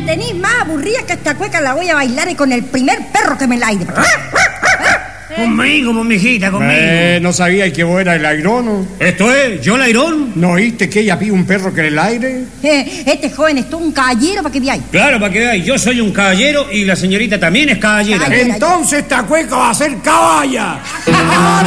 tenés más aburrida que esta cueca la voy a bailar y con el primer perro que me la aire. Conmigo, mijita, conmigo. No sabía que vos eras el airono. ¿Esto es? ¿Yo el airón? ¿No oíste que ella pide un perro que en el aire? Este joven es todo un caballero para que veáis. Claro, para que veáis. Yo soy un caballero y la señorita también es caballera. Caballera. Entonces esta cueca va a ser caballa.